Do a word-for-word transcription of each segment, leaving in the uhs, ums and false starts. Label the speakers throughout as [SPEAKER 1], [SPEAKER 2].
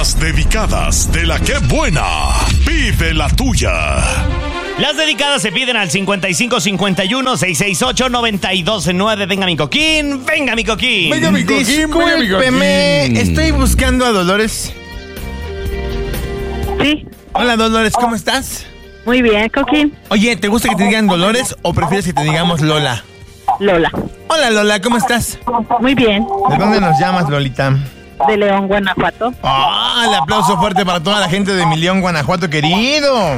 [SPEAKER 1] Las dedicadas de la que buena. Pide la tuya.
[SPEAKER 2] Las dedicadas se piden al cincuenta y cinco cincuenta y uno seiscientos sesenta y ocho noventa y dos nueve. Venga, mi coquín. Venga, mi coquín.
[SPEAKER 3] Venga, mi coquín. Discúlpeme, estoy buscando a Dolores.
[SPEAKER 4] Sí.
[SPEAKER 3] Hola, Dolores, ¿cómo estás?
[SPEAKER 4] Muy bien, coquín.
[SPEAKER 3] Oye, ¿te gusta que te digan Dolores o prefieres que te digamos Lola?
[SPEAKER 4] Lola.
[SPEAKER 3] Hola, Lola, ¿cómo estás?
[SPEAKER 4] Muy bien.
[SPEAKER 3] ¿De dónde nos llamas, Lolita?
[SPEAKER 4] De León, Guanajuato.
[SPEAKER 3] ¡Ah! El aplauso fuerte para toda la gente de mi León, Guanajuato, querido.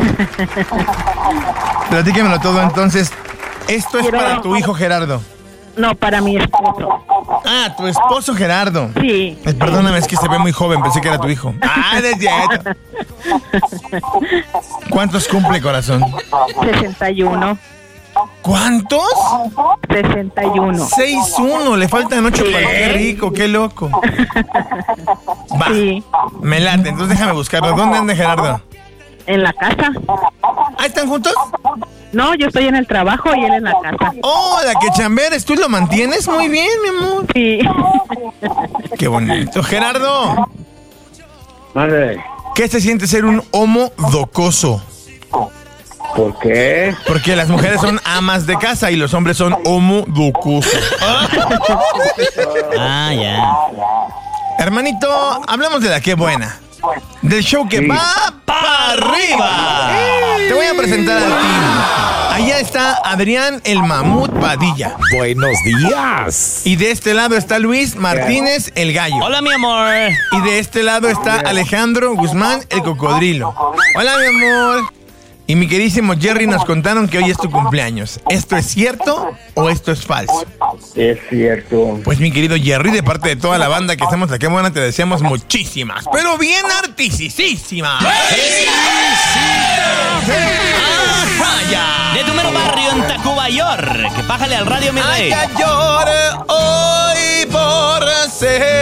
[SPEAKER 3] Platíquemelo todo, entonces. Esto es
[SPEAKER 4] Quiero...
[SPEAKER 3] para tu hijo Gerardo.
[SPEAKER 4] No, para mi esposo.
[SPEAKER 3] Ah, tu esposo Gerardo.
[SPEAKER 4] Sí.
[SPEAKER 3] Eh, perdóname, es que se ve muy joven, pensé que era tu hijo. Ah, desde ahí. ¿Cuántos cumple, corazón?
[SPEAKER 4] sesenta y uno.
[SPEAKER 3] ¿Cuántos?
[SPEAKER 4] sesenta y uno.
[SPEAKER 3] seis uno, le faltan ocho para qué rico, qué loco. Va,
[SPEAKER 4] Sí.
[SPEAKER 3] me late, entonces déjame buscarlo. ¿Dónde anda Gerardo?
[SPEAKER 4] En la casa.
[SPEAKER 3] ¿Ah, están juntos?
[SPEAKER 4] No, yo estoy en el trabajo y él en la casa.
[SPEAKER 3] Oh, la que chamberes, ¿tú lo mantienes? Muy bien, mi amor.
[SPEAKER 4] Sí.
[SPEAKER 3] Qué bonito. Gerardo,
[SPEAKER 5] Madre,
[SPEAKER 3] ¿qué se siente ser un homo docoso?
[SPEAKER 5] ¿por qué?
[SPEAKER 3] Porque las mujeres son amas de casa y los hombres son homo docosos.
[SPEAKER 2] Ah, ya.
[SPEAKER 3] Hermanito, hablamos de la que buena. Del show que
[SPEAKER 5] Sí.
[SPEAKER 3] va para arriba. Te voy a presentar al team. Allá está Adrián el Mamut Padilla.
[SPEAKER 6] Buenos días.
[SPEAKER 3] Y de este lado está Luis Martínez el Gallo.
[SPEAKER 2] Hola, mi amor.
[SPEAKER 3] Y de este lado está Alejandro Guzmán el Cocodrilo. Hola, mi amor. Y mi queridísimo Jerry nos contaron que hoy es tu cumpleaños. ¿Esto es cierto o esto es falso?
[SPEAKER 5] Es cierto.
[SPEAKER 3] Pues mi querido Jerry, de parte de toda la banda que estamos aquí, buena, te deseamos muchísimas, pero bien artisísimas.
[SPEAKER 2] De tu mero barrio en Tacubayor. Que pájale al radio, mi rey.
[SPEAKER 3] Ay, ya llore hoy por ser